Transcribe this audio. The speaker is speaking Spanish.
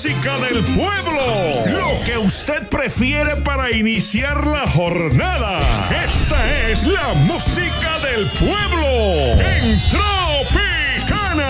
música del pueblo. Lo que usted prefiere para iniciar la jornada. Esta es la música del pueblo. ¡Entró!